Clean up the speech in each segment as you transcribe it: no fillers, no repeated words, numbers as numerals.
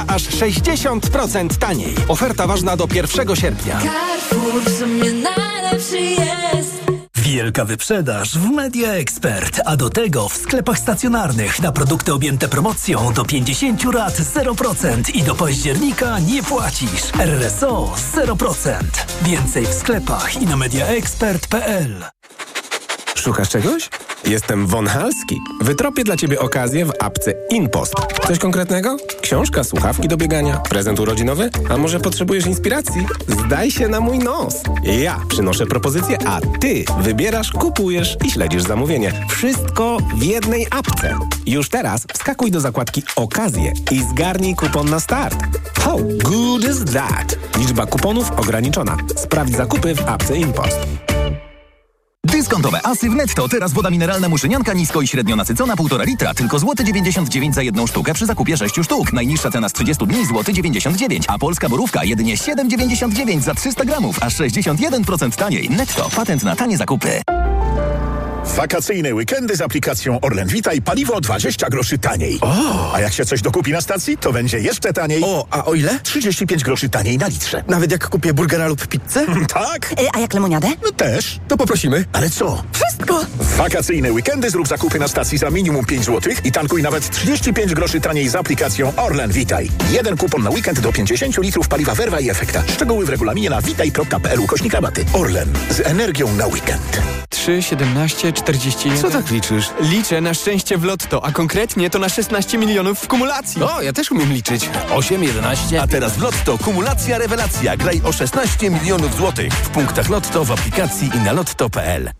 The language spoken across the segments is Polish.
aż 60% taniej. Oferta ważna do 1 sierpnia. Carrefour w sumie najlepszy jest. Wielka wyprzedaż w Media Expert, a do tego w sklepach stacjonarnych na produkty objęte promocją do 50 rat 0% i do października nie płacisz. RSO 0%. Więcej w sklepach i na mediaexpert.pl. Szukasz czegoś? Jestem Von Halski. Wytropię dla Ciebie okazję w apce InPost. Coś konkretnego? Książka, słuchawki do biegania, prezent urodzinowy? A może potrzebujesz inspiracji? Zdaj się na mój nos. Ja przynoszę propozycję, a Ty wybierasz, kupujesz i śledzisz zamówienie. Wszystko w jednej apce. Już teraz wskakuj do zakładki Okazje i zgarnij kupon na start. How good is that? Liczba kuponów ograniczona. Sprawdź zakupy w apce InPost. Dyskontowe asy w Netto. Teraz woda mineralna Muszynianka nisko i średnio nasycona 1,5 litra. Tylko złoty 99 za jedną sztukę przy zakupie 6 sztuk. Najniższa cena z 30 dni złoty 99, a polska borówka jedynie 7,99 za 300 gramów, aż 61% taniej. Netto. Patent na tanie zakupy. Wakacyjne weekendy z aplikacją Orlen Vita i paliwo 20 groszy taniej. A jak się coś dokupi na stacji, to będzie jeszcze taniej. A o ile? 35 groszy taniej na litrze. Nawet jak kupię burgera lub pizzę? Tak? A jak lemoniadę? No też. To poprosimy. Ale co? Wszystko! W wakacyjne weekendy zrób zakupy na stacji za minimum 5 zł i tankuj nawet 35 groszy taniej z aplikacją Orlen Vitaj. Jeden kupon na weekend do 50 litrów paliwa Verva i Efekta. Szczegóły w regulaminie na vitaj.pl/rabaty. Orlen. Z energią na weekend. 3, 17, 41. Co tak liczysz? Liczę na szczęście w lotto, a konkretnie to na 16 milionów w kumulacji. O, ja też umiem liczyć. 8, 11. A teraz w Lotto kumulacja rewelacja. Graj o 16 milionów złotych. W punktach Lotto, w aplikacji i na lotto.pl.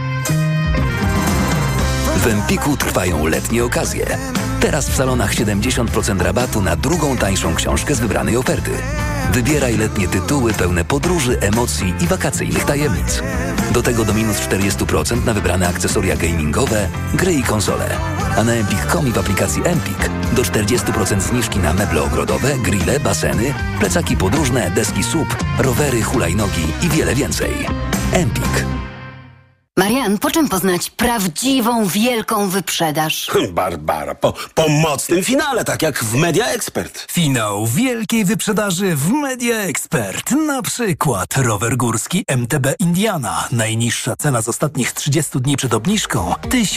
W Empiku trwają letnie okazje. Teraz w salonach 70% rabatu na drugą tańszą książkę z wybranej oferty. Wybieraj letnie tytuły pełne podróży, emocji i wakacyjnych tajemnic. Do tego do minus 40% na wybrane akcesoria gamingowe, gry i konsole. A na Empik.com i w aplikacji Empik do 40% zniżki na meble ogrodowe, grille, baseny, plecaki podróżne, deski SUP, rowery, hulajnogi i wiele więcej. Empik. Marian, po czym poznać prawdziwą, wielką wyprzedaż? Barbara, po mocnym finale, tak jak w Media Expert. Finał wielkiej wyprzedaży w Media Expert. Na przykład rower górski MTB Indiana. Najniższa cena z ostatnich 30 dni przed obniżką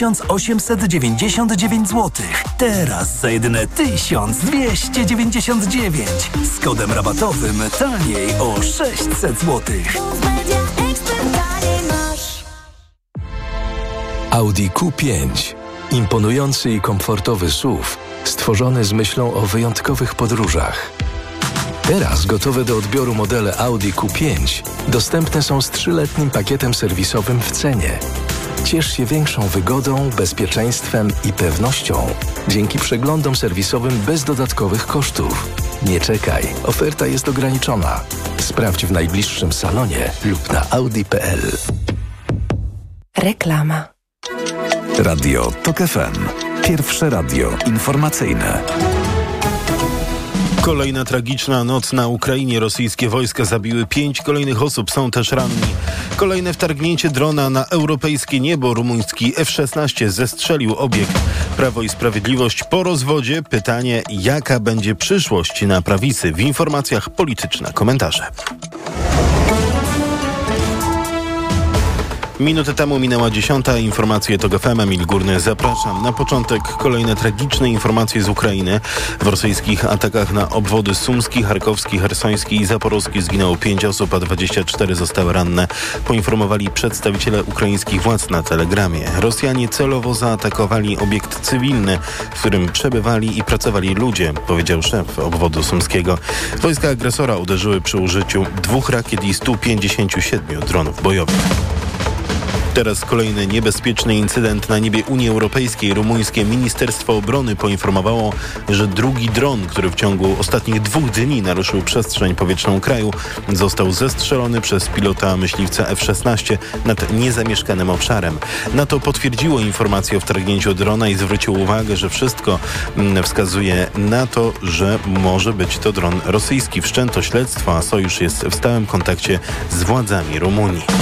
1899 zł. Teraz za jedyne 1299. Z kodem rabatowym taniej o 600 zł. Audi Q5. Imponujący i komfortowy SUV, stworzony z myślą o wyjątkowych podróżach. Teraz gotowe do odbioru modele Audi Q5 dostępne są z 3-letnim pakietem serwisowym w cenie. Ciesz się większą wygodą, bezpieczeństwem i pewnością dzięki przeglądom serwisowym bez dodatkowych kosztów. Nie czekaj, oferta jest ograniczona. Sprawdź w najbliższym salonie lub na audi.pl. Reklama. Radio TOK FM. Pierwsze radio informacyjne. Kolejna tragiczna noc na Ukrainie. Rosyjskie wojska zabiły 5 kolejnych osób, są też ranni. Kolejne wtargnięcie drona na europejskie niebo. Rumuński F-16 zestrzelił obiekt. Prawo i Sprawiedliwość po rozwodzie. Pytanie, jaka będzie przyszłość na prawicy? W informacjach polityczne komentarze. Minutę temu minęła 10. Informacje TOK FM. Emil Górny, zapraszam. Na początek kolejne tragiczne informacje z Ukrainy. W rosyjskich atakach na obwody sumski, charkowski, hersoński i zaporowski zginęło 5 osób, a 24 zostały ranne, poinformowali przedstawiciele ukraińskich władz na Telegramie. Rosjanie celowo zaatakowali obiekt cywilny, w którym przebywali i pracowali ludzie, powiedział szef obwodu sumskiego. Wojska agresora uderzyły przy użyciu 2 rakiet i 157 dronów bojowych. Teraz kolejny niebezpieczny incydent na niebie Unii Europejskiej. Rumuńskie Ministerstwo Obrony poinformowało, że drugi dron, który w ciągu ostatnich 2 dni naruszył przestrzeń powietrzną kraju, został zestrzelony przez pilota myśliwca F-16 nad niezamieszkanym obszarem. NATO potwierdziło informację o wtargnięciu drona i zwróciło uwagę, że wszystko wskazuje na to, że może być to dron rosyjski. Wszczęto śledztwo, a sojusz jest w stałym kontakcie z władzami Rumunii.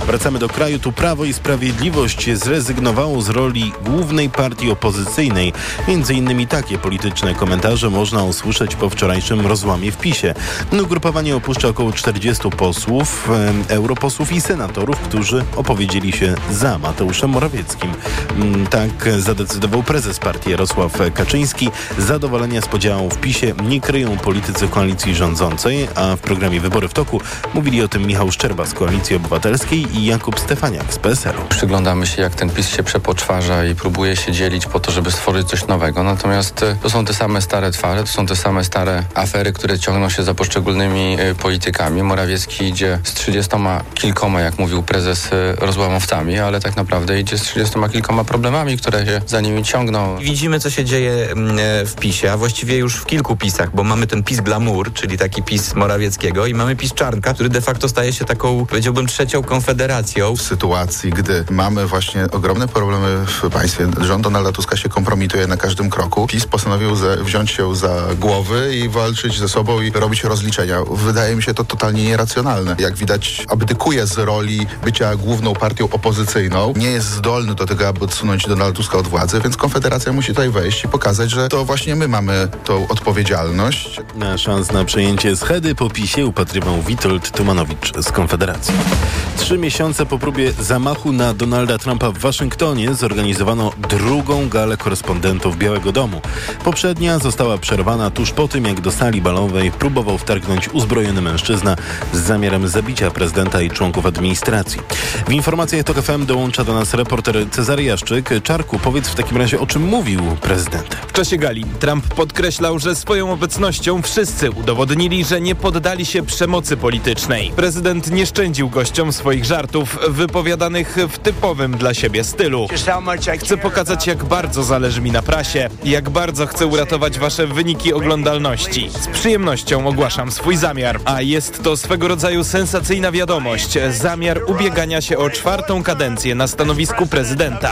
Wracamy do kraju. Tu Prawo i Sprawiedliwość zrezygnowało z roli głównej partii opozycyjnej. Między innymi takie polityczne komentarze można usłyszeć po wczorajszym rozłamie w PiS-ie. Ugrupowanie opuszcza około 40 posłów, europosłów i senatorów, którzy opowiedzieli się za Mateuszem Morawieckim. Tak zadecydował prezes partii Jarosław Kaczyński. Zadowolenia z podziału w PiS-ie nie kryją politycy koalicji rządzącej, a w programie Wybory w toku mówili o tym Michał Szczerba z Koalicji Obywatelskiej i Jakub Stefaniak z PSL-u. Przyglądamy się, jak ten PiS się przepoczwarza i próbuje się dzielić po to, żeby stworzyć coś nowego. Natomiast to są te same stare twarze, to są te same stare afery, które ciągną się za poszczególnymi politykami. Morawiecki idzie z 30 kilkoma, jak mówił prezes, rozłamowcami, ale tak naprawdę idzie z 30 kilkoma problemami, które się za nimi ciągną. Widzimy, co się dzieje w PiS-ie, a właściwie już w kilku PiS-ach, bo mamy ten PiS glamour, czyli taki PiS Morawieckiego i mamy PiS czarnka, który de facto staje się taką, powiedziałbym, trzecią konfederacją. W sytuacji, gdy mamy właśnie ogromne problemy w państwie, rząd Donalda Tuska się kompromituje na każdym kroku, PiS postanowił wziąć się za głowy i walczyć ze sobą i robić rozliczenia. Wydaje mi się to totalnie nieracjonalne. Jak widać, abdykuje z roli bycia główną partią opozycyjną, nie jest zdolny do tego, aby odsunąć Donalda Tuska od władzy, więc Konfederacja musi tutaj wejść i pokazać, że to właśnie my mamy tą odpowiedzialność. Na szans na przejęcie schedy po PiS-ie upatrywał Witold Tumanowicz z Konfederacji. 3 miesiące po próbie zamachu na Donalda Trumpa w Waszyngtonie zorganizowano drugą galę korespondentów Białego Domu. Poprzednia została przerwana tuż po tym, jak do sali balowej próbował wtargnąć uzbrojony mężczyzna z zamiarem zabicia prezydenta i członków administracji. W informacjach TOK FM dołącza do nas reporter Cezary Jaszczyk. Czarku, powiedz w takim razie, o czym mówił prezydent. W czasie gali Trump podkreślał, że swoją obecnością wszyscy udowodnili, że nie poddali się przemocy politycznej. Prezydent nie szczędził gościom swoich żartów, wypowiadanych w typowym dla siebie stylu. Chcę pokazać, jak bardzo zależy mi na prasie, jak bardzo chcę uratować wasze wyniki oglądalności. Z przyjemnością ogłaszam swój zamiar, a jest to swego rodzaju sensacyjna wiadomość. Zamiar ubiegania się o 4. kadencję na stanowisku prezydenta.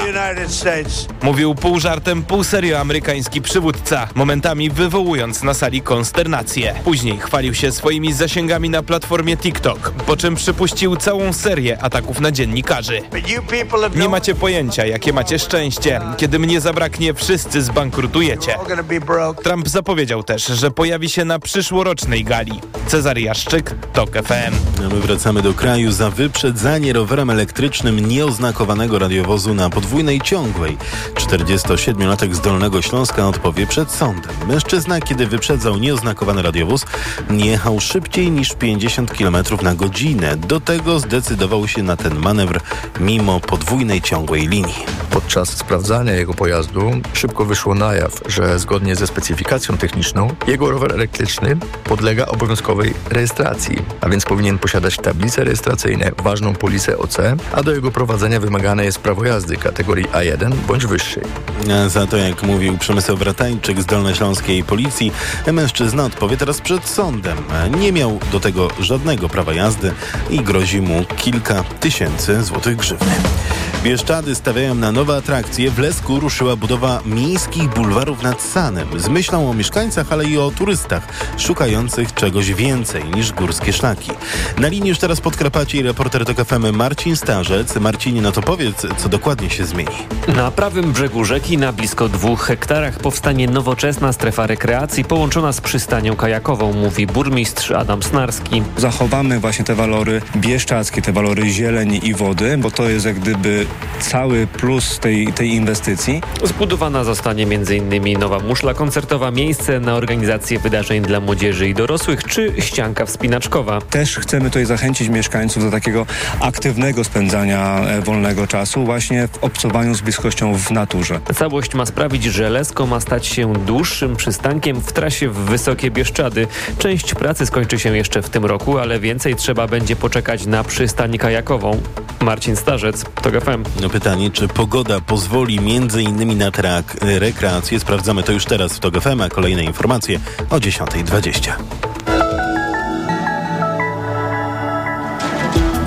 Mówił pół żartem, pół serio amerykański przywódca, momentami wywołując na sali konsternację. Później chwalił się swoimi zasięgami na platformie TikTok, po czym przypuścił całą serię ataków na dziennikarzy. Nie macie pojęcia, jakie macie szczęście. Kiedy mnie zabraknie, wszyscy zbankrutujecie. Trump zapowiedział też, że pojawi się na przyszłorocznej gali. Cezary Jaszczyk, TOK FM. A my wracamy do kraju. Za wyprzedzanie rowerem elektrycznym nieoznakowanego radiowozu na podwójnej ciągłej 47-latek z Dolnego Śląska odpowie przed sądem. Mężczyzna, kiedy wyprzedzał nieoznakowany radiowóz, nie jechał szybciej niż 50 km na godzinę. Do tego zdecydował się na ten manewr mimo podwójnej ciągłej linii. Podczas sprawdzania jego pojazdu szybko wyszło na jaw, że zgodnie ze specyfikacją techniczną jego rower elektryczny podlega obowiązkowej rejestracji, a więc powinien posiadać tablice rejestracyjne, ważną polisę OC, a do jego prowadzenia wymagane jest prawo jazdy kategorii A1 bądź wyższej. Za to, jak mówił Przemysław Bratańczyk z Dolnośląskiej Policji, mężczyzna odpowie teraz przed sądem. Nie miał do tego żadnego prawa jazdy i grozi mu kilka tysięcy złotych grzywny. Bieszczady stawiają na nowe atrakcje. W Lesku ruszyła budowa miejskich bulwarów nad Sanem z myślą o mieszkańcach, ale i o turystach szukających czegoś więcej niż górskie szlaki. Na linii już teraz Podkarpacie i reporter TOK FM Marcin Starzec. Marcinie, no to powiedz, co dokładnie się zmieni. Na prawym brzegu rzeki na blisko 2 hektarach powstanie nowoczesna strefa rekreacji połączona z przystanią kajakową, mówi burmistrz Adam Snarski. Zachowamy właśnie te walory bieszczadzkie, te walory zieleni i wody, bo to jest jak gdyby cały plus tej inwestycji. Zbudowana zostanie m.in. nowa muszla koncertowa, miejsce na organizację wydarzeń dla młodzieży i dorosłych, czy ścianka wspinaczkowa. Też chcemy tutaj zachęcić mieszkańców do takiego aktywnego spędzania wolnego czasu właśnie w obcowaniu z bliskością w naturze. Całość ma sprawić, że Lesko ma stać się dłuższym przystankiem w trasie w Wysokie Bieszczady. Część pracy skończy się jeszcze w tym roku, ale więcej trzeba będzie poczekać na przystań kajakową. Marcin Starzec, TOK FM. No pytanie, czy pogoda pozwoli m.in. na rekreację? Sprawdzamy to już teraz w TOK FM, a kolejne informacje o 10:20.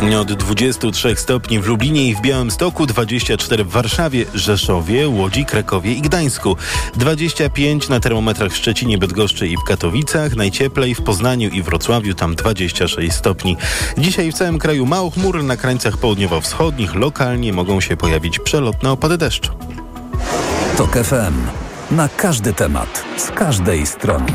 Od 23 stopni w Lublinie i w Białymstoku, 24 w Warszawie, Rzeszowie, Łodzi, Krakowie i Gdańsku, 25 na termometrach w Szczecinie, Bydgoszczy i w Katowicach, najcieplej w Poznaniu i Wrocławiu, tam 26 stopni. Dzisiaj w całym kraju mało chmur, na krańcach południowo-wschodnich lokalnie mogą się pojawić przelotne opady deszczu. TOK FM. Na każdy temat, z każdej strony.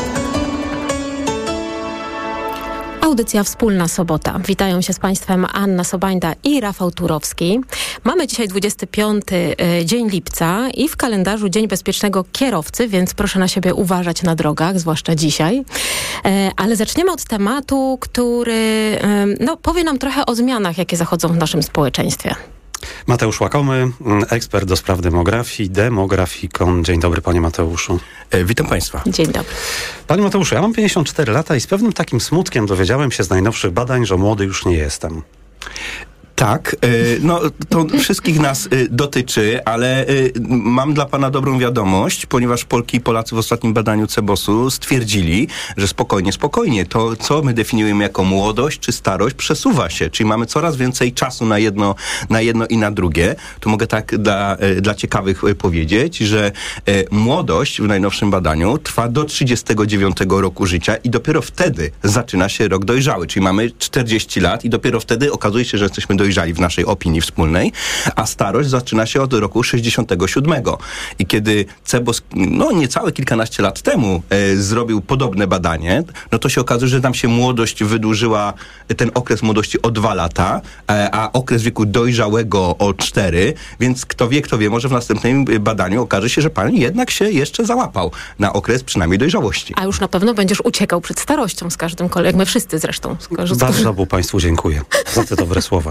Audycja Wspólna Sobota. Witają się z Państwem Anna Sobańda i Rafał Turowski. Mamy dzisiaj 25 dzień lipca i w kalendarzu Dzień Bezpiecznego Kierowcy, więc proszę na siebie uważać na drogach, zwłaszcza dzisiaj. Ale zaczniemy od tematu, który powie nam trochę o zmianach, jakie zachodzą w naszym społeczeństwie. Mateusz Łakomy, ekspert do spraw demografii, demografikon. Dzień dobry, panie Mateuszu. Witam państwa. Dzień dobry. Panie Mateuszu, ja mam 54 lata i z pewnym takim smutkiem dowiedziałem się z najnowszych badań, że młody już nie jestem. Tak, to wszystkich nas dotyczy, ale mam dla pana dobrą wiadomość, ponieważ Polki i Polacy w ostatnim badaniu CBOS-u stwierdzili, że spokojnie, to co my definiujemy jako młodość czy starość przesuwa się, czyli mamy coraz więcej czasu na jedno i na drugie. Tu mogę tak dla ciekawych powiedzieć, że młodość w najnowszym badaniu trwa do 39 roku życia i dopiero wtedy zaczyna się rok dojrzały, czyli mamy 40 lat i dopiero wtedy okazuje się, że jesteśmy dojrzali w naszej opinii wspólnej, a starość zaczyna się od roku 67. I kiedy CBOS, niecałe kilkanaście lat temu zrobił podobne badanie, to się okazuje, że tam się młodość wydłużyła, ten okres młodości o 2 lata, a okres wieku dojrzałego o 4, więc kto wie, może w następnym badaniu okaże się, że pan jednak się jeszcze załapał na okres przynajmniej dojrzałości. A już na pewno będziesz uciekał przed starością z każdym kolegą, jak my wszyscy zresztą. Bardzo państwu dziękuję za te dobre słowa.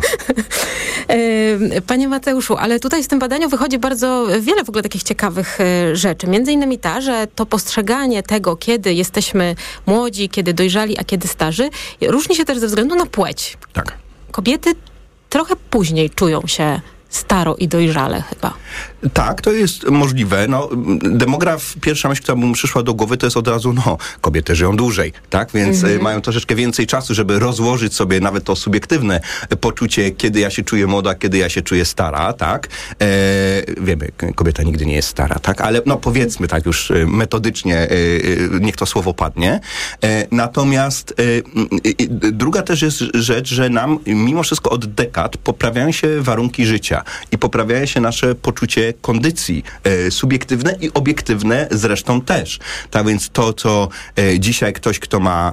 Panie Mateuszu, ale tutaj z tym badaniu wychodzi bardzo wiele w ogóle takich ciekawych rzeczy. Między innymi ta, że to postrzeganie tego, kiedy jesteśmy młodzi, kiedy dojrzali, a kiedy starzy, różni się też ze względu na płeć. Tak. Kobiety trochę później czują się staro i dojrzale chyba. Tak, to jest możliwe. Demograf, pierwsza myśl, która mu przyszła do głowy, to jest od razu, kobiety żyją dłużej, tak? Więc mają troszeczkę więcej czasu, żeby rozłożyć sobie nawet to subiektywne poczucie, kiedy ja się czuję młoda, kiedy ja się czuję stara, tak? Wiemy, kobieta nigdy nie jest stara, tak? Ale powiedzmy tak już metodycznie, niech to słowo padnie. Natomiast druga też jest rzecz, że nam mimo wszystko od dekad poprawiają się warunki życia i poprawiają się nasze poczucie kondycji subiektywne i obiektywne zresztą też. Tak więc to, co dzisiaj ktoś, kto ma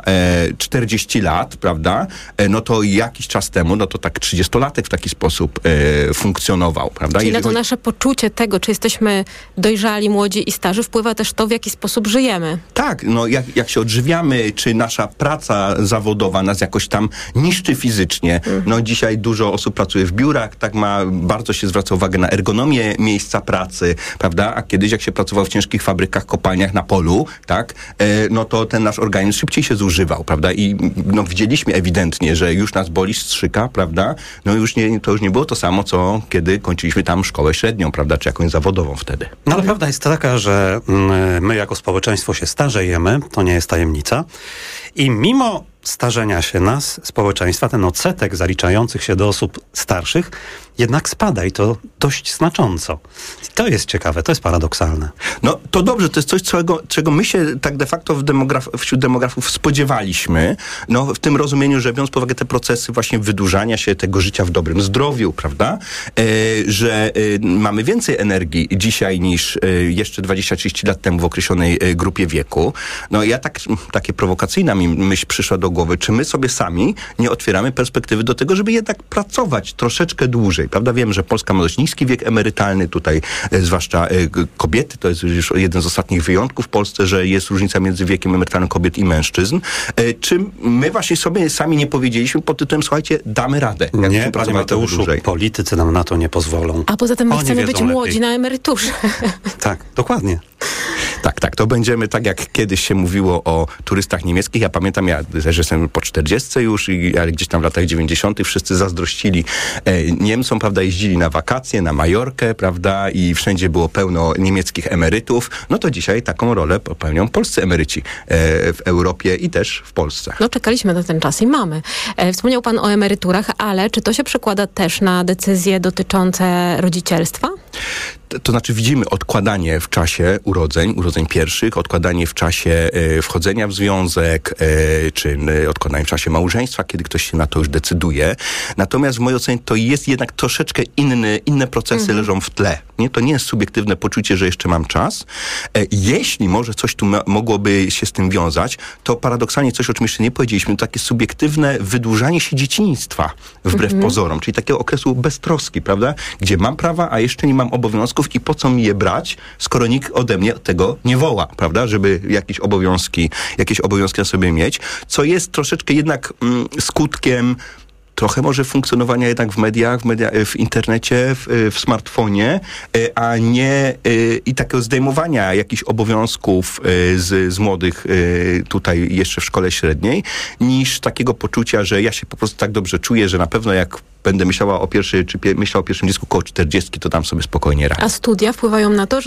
40 lat, prawda, to jakiś czas temu, to tak 30-latek w taki sposób funkcjonował, prawda? Czyli na to nasze poczucie tego, czy jesteśmy dojrzali, młodzi i starzy, wpływa też to, w jaki sposób żyjemy. Tak, jak się odżywiamy, czy nasza praca zawodowa nas jakoś tam niszczy fizycznie. Dzisiaj dużo osób pracuje w biurach, tak bardzo się zwraca uwagę na ergonomię miejsca pracy, prawda? A kiedyś, jak się pracował w ciężkich fabrykach, kopalniach na polu, tak? To ten nasz organizm szybciej się zużywał, prawda? I widzieliśmy ewidentnie, że już nas boli strzyka, prawda? To już nie było to samo, co kiedy kończyliśmy tam szkołę średnią, prawda? Czy jakąś zawodową wtedy. Ale prawda jest taka, że my jako społeczeństwo się starzejemy, to nie jest tajemnica. I mimo starzenia się nas, społeczeństwa, ten odsetek zaliczających się do osób starszych jednak spada i to dość znacząco. I to jest ciekawe, to jest paradoksalne. To dobrze, to jest coś, czego my się tak de facto wśród demografów spodziewaliśmy, w tym rozumieniu, że biorąc pod uwagę te procesy właśnie wydłużania się tego życia w dobrym zdrowiu, prawda, że mamy więcej energii dzisiaj niż jeszcze 20-30 lat temu w określonej grupie wieku. Takie prowokacyjna mi myśl przyszła do głowy, czy my sobie sami nie otwieramy perspektywy do tego, żeby jednak pracować troszeczkę dłużej, prawda? Wiem, że Polska ma dość niski wiek emerytalny, tutaj zwłaszcza kobiety, to jest już jeden z ostatnich wyjątków w Polsce, że jest różnica między wiekiem emerytalnym kobiet i mężczyzn. Czy my właśnie sobie sami nie powiedzieliśmy pod tytułem, słuchajcie, damy radę. Nie, panie Mateuszu, politycy nam na to nie pozwolą. A poza tym my chcemy być młodzi na emeryturze. Tak, dokładnie. Tak, to będziemy tak jak kiedyś się mówiło o turystach niemieckich. Ja pamiętam, ja też jestem po 40 już, ale gdzieś tam w latach 90. wszyscy zazdrościli Niemcom, prawda, jeździli na wakacje, na Majorkę, prawda, i wszędzie było pełno niemieckich emerytów. No to dzisiaj taką rolę pełnią polscy emeryci w Europie i też w Polsce. No czekaliśmy na ten czas i mamy. Wspomniał pan o emeryturach, ale czy to się przekłada też na decyzje dotyczące rodzicierstwa? To znaczy widzimy odkładanie w czasie urodzeń pierwszych, odkładanie w czasie wchodzenia w związek, czy odkładanie w czasie małżeństwa, kiedy ktoś się na to już decyduje. Natomiast w mojej ocenie to jest jednak troszeczkę inne procesy leżą w tle. Nie? To nie jest subiektywne poczucie, że jeszcze mam czas. Jeśli może coś tu mogłoby się z tym wiązać, to paradoksalnie coś, o czym jeszcze nie powiedzieliśmy, to takie subiektywne wydłużanie się dzieciństwa wbrew pozorom, czyli takiego okresu beztroski, prawda? Gdzie mam prawa, a jeszcze nie mam obowiązków i po co mi je brać, skoro nikt ode mnie tego nie woła, prawda? Żeby jakieś obowiązki na sobie mieć, co jest troszeczkę jednak skutkiem trochę może funkcjonowania jednak w mediach, w internecie, w smartfonie, a nie i takiego zdejmowania jakichś obowiązków z młodych tutaj jeszcze w szkole średniej, niż takiego poczucia, że ja się po prostu tak dobrze czuję, że na pewno jak będę myślała o myślał o pierwszym dziecku koło 40, to tam sobie spokojnie radzę. A studia wpływają na to, że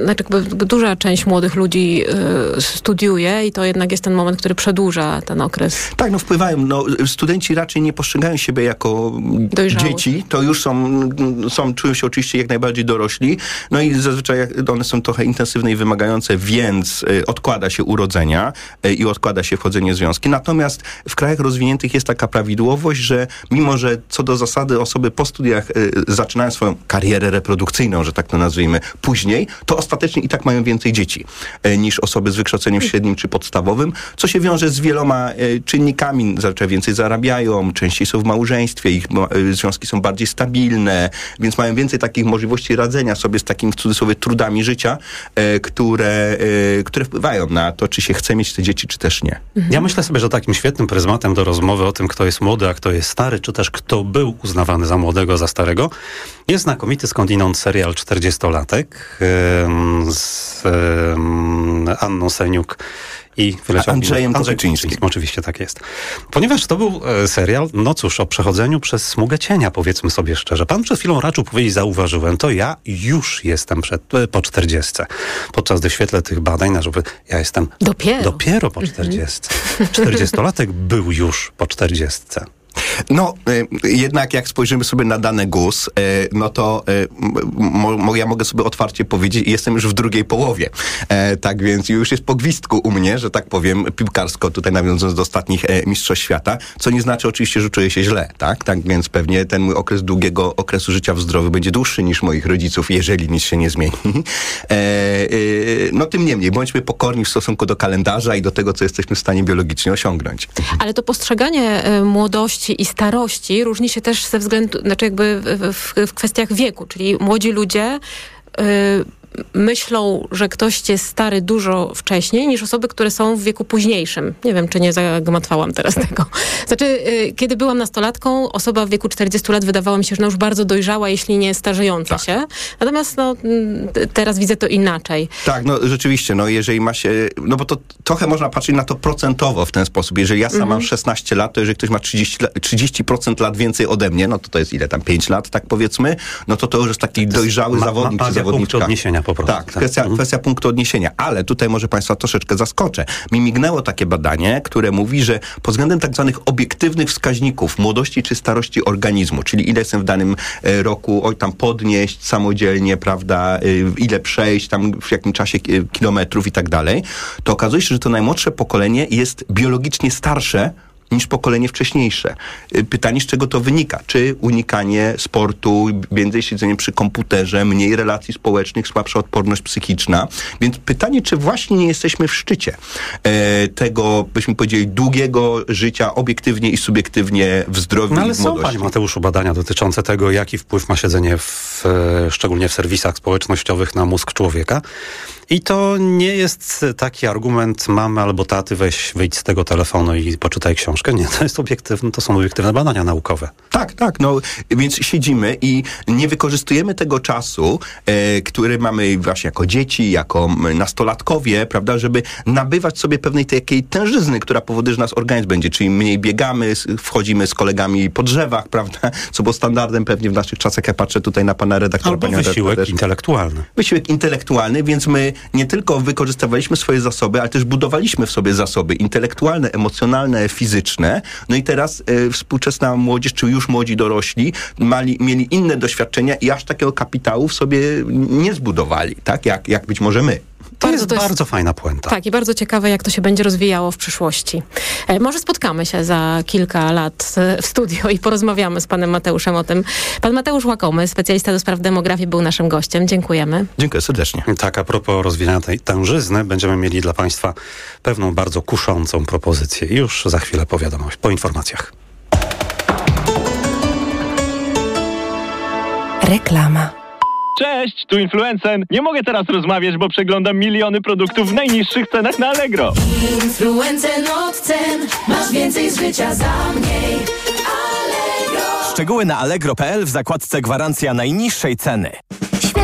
duża część młodych ludzi studiuje i to jednak jest ten moment, który przedłuża ten okres. Tak, wpływają. Studenci raczej nie postrzegają siebie jako dzieci. To już czują się oczywiście jak najbardziej dorośli. No i zazwyczaj one są trochę intensywne i wymagające, więc odkłada się urodzenia i odkłada się wchodzenie w związki. Natomiast w krajach rozwiniętych jest taka prawidłowość, że mimo, że co do zasady osoby po studiach zaczynają swoją karierę reprodukcyjną, że tak to nazwijmy, później, to ostatecznie i tak mają więcej dzieci niż osoby z wykształceniem średnim czy podstawowym, co się wiąże z wieloma czynnikami. Zazwyczaj więcej zarabiają, częściej są w małżeństwie, ich związki są bardziej stabilne, więc mają więcej takich możliwości radzenia sobie z takimi w cudzysłowie trudami życia, które wpływają na to, czy się chce mieć te dzieci, czy też nie. Ja myślę sobie, że takim świetnym pryzmatem do rozmowy o tym, kto jest młody, a kto jest stary, czy też kto był uznawany za młodego, za starego, jest znakomity skądinąd serial 40-latek z Anną Seniuk i Andrzejem Kobyczyńskim. Oczywiście tak jest. Ponieważ to był serial, o przechodzeniu przez smugę cienia, powiedzmy sobie szczerze. Pan przed chwilą raczył powiedzieć, zauważyłem to, ja już jestem po 40. Podczas gdy w świetle tych badań, ja jestem dopiero po 40. 40-latek był już po 40. Jednak jak spojrzymy sobie na dane GUS, ja mogę sobie otwarcie powiedzieć, jestem już w drugiej połowie. Tak więc już jest po gwizdku u mnie, że tak powiem, piłkarsko, tutaj nawiązując do ostatnich mistrzostw świata, co nie znaczy oczywiście, że czuję się źle, tak? Tak więc pewnie ten mój okres długiego okresu życia w zdrowiu będzie dłuższy niż moich rodziców, jeżeli nic się nie zmieni. Tym niemniej, bądźmy pokorni w stosunku do kalendarza i do tego, co jesteśmy w stanie biologicznie osiągnąć. Ale to postrzeganie młodości i starości różni się też ze względu, w kwestiach wieku, czyli młodzi ludzie myślą, że ktoś jest stary dużo wcześniej niż osoby, które są w wieku późniejszym. Nie wiem, czy nie zagmatwałam teraz tego. Znaczy, kiedy byłam nastolatką, osoba w wieku 40 lat wydawała mi się, że już bardzo dojrzała, jeśli nie starzejąca się. Natomiast teraz widzę to inaczej. Tak, rzeczywiście, jeżeli ma się, bo to trochę można patrzeć na to procentowo w ten sposób. Jeżeli ja sam mam 16 lat, to jeżeli ktoś ma 30% lat więcej ode mnie, to jest ile tam, 5 lat, tak powiedzmy, to już jest taki dojrzały zawodnik czy zawodniczka. Odniesienia po prostu. Tak, kwestia punktu odniesienia. Ale tutaj może Państwa troszeczkę zaskoczę. Mi mignęło takie badanie, które mówi, że pod względem tak zwanych obiektywnych wskaźników młodości czy starości organizmu, czyli ile jestem w danym roku podnieść samodzielnie, prawda, ile przejść, tam w jakim czasie kilometrów i tak dalej, to okazuje się, że to najmłodsze pokolenie jest biologicznie starsze niż pokolenie wcześniejsze. Pytanie, z czego to wynika? Czy unikanie sportu, więcej siedzenie przy komputerze, mniej relacji społecznych, słabsza odporność psychiczna. Więc pytanie, czy właśnie nie jesteśmy w szczycie tego, byśmy powiedzieli, długiego życia obiektywnie i subiektywnie w zdrowiu i w młodości. Ale są, Panie Mateuszu, badania dotyczące tego, jaki wpływ ma siedzenie szczególnie w serwisach społecznościowych na mózg człowieka. I to nie jest taki argument mamy albo taty, wyjdź z tego telefonu i poczytaj książkę. książkę. Nie, to są obiektywne badania naukowe. Tak, no więc siedzimy i nie wykorzystujemy tego czasu, który mamy właśnie jako dzieci, jako nastolatkowie, prawda, żeby nabywać sobie pewnej takiej tężyzny, która powoduje, że nasz organizm będzie, czyli mniej biegamy, wchodzimy z kolegami po drzewach, prawda, co było standardem pewnie w naszych czasach, jak patrzę tutaj na pana redaktora. Albo wysiłek intelektualny. Wysiłek intelektualny, więc my nie tylko wykorzystywaliśmy swoje zasoby, ale też budowaliśmy w sobie zasoby intelektualne, emocjonalne, fizyczne. No i teraz współczesna młodzież, czy już młodzi dorośli, mieli inne doświadczenia i aż takiego kapitału w sobie nie zbudowali, tak? Jak być może my. To jest bardzo fajna puenta. Tak, i bardzo ciekawe, jak to się będzie rozwijało w przyszłości. Może spotkamy się za kilka lat w studio i porozmawiamy z panem Mateuszem o tym. Pan Mateusz Łakomy, specjalista do spraw demografii, był naszym gościem. Dziękujemy. Dziękuję serdecznie. Tak, a propos rozwijania tej tężyzny, będziemy mieli dla państwa pewną bardzo kuszącą propozycję. Już za chwilę po informacjach. Reklama. Cześć, tu Influencer. Nie mogę teraz rozmawiać, bo przeglądam miliony produktów w najniższych cenach na Allegro. Influencer od cen. Masz więcej z życia za mniej. Allegro. Szczegóły na allegro.pl w zakładce gwarancja najniższej ceny.